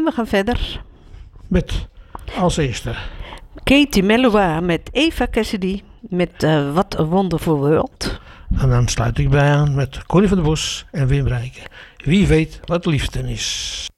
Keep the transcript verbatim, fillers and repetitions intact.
we gaan verder. Met als eerste Katie Melua met Eva Cassidy met uh, What a Wonderful World. En dan sluit ik bij aan met Connie van der Bos en Wim Rijken. Wie weet wat liefde is.